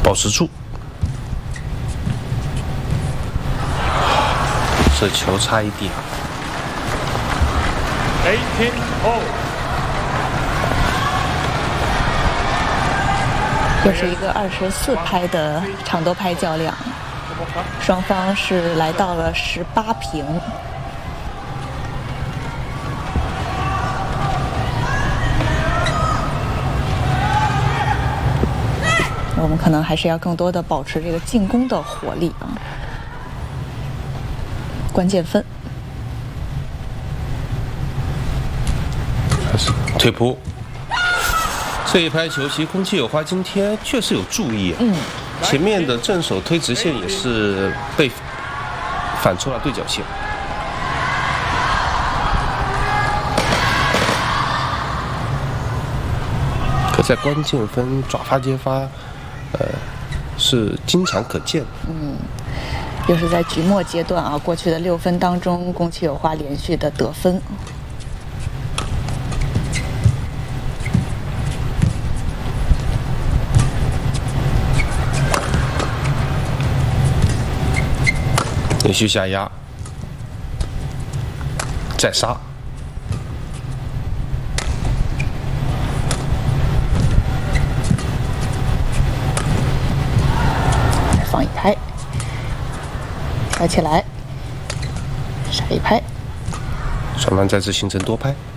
保持住，这球差一点。 18 all。 又是一个24拍的长多拍较量，双方是来到了18平。我们可能还是要更多的保持这个进攻的火力啊，关键分。 腿扑，这一拍球，其实宫崎有花今天确实有注意啊。前面的正手推直线也是被反抽了对角线。可在关键分爪发接发，是经常可见。 又是在局末阶段啊，过去的6分当中，宫崎有花连续的得分。 连续下压，再杀， 再放一拍，挑起来，杀一拍， 双方再次形成多拍。